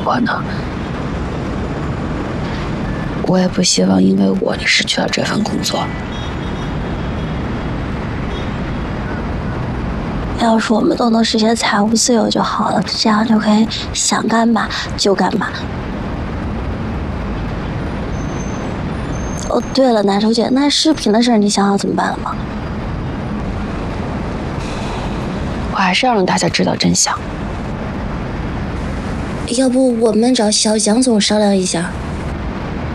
我呢。我也不希望因为我你失去了这份工作。 要是我们都能实现财务自由就好了，这样就可以想干嘛就干嘛。哦，对了，南抽姐，那视频的事儿你想好怎么办了吗？ 我还是要让大家知道真相。 要不我们找小蒋总商量一下。